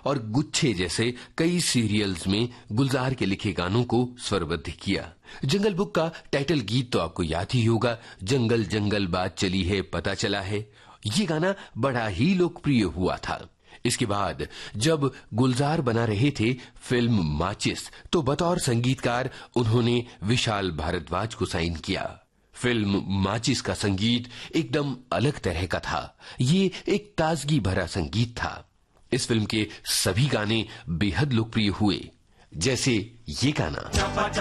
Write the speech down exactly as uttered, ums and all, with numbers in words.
और गुच्छे जैसे कई सीरियल्स में गुलजार के लिखे गानों को स्वरबद्ध किया। जंगल बुक का टाइटल गीत तो आपको याद ही होगा, जंगल जंगल बात चली है पता चला है। ये गाना बड़ा ही लोकप्रिय हुआ था। इसके बाद जब गुलजार बना रहे थे फिल्म माचिस, तो बतौर संगीतकार उन्होंने विशाल भारद्वाज को साइन किया। फिल्म माचिस का संगीत एकदम अलग तरह का था। ये एक ताजगी भरा संगीत था। इस फिल्म के सभी गाने बेहद लोकप्रिय हुए, जैसे ये गाना।